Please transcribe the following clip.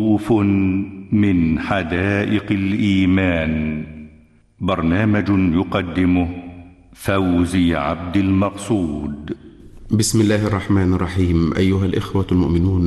ضيوف من حدائق الإيمان. برنامج يقدمه فوزي عبد المقصود. بسم الله الرحمن الرحيم. أيها الإخوة المؤمنون،